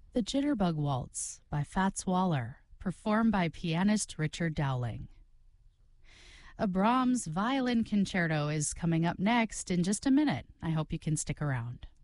The Jitterbug Waltz by Fats Waller, performed by pianist Richard Dowling. A Brahms violin concerto is coming up next in just a minute. I hope you can stick around.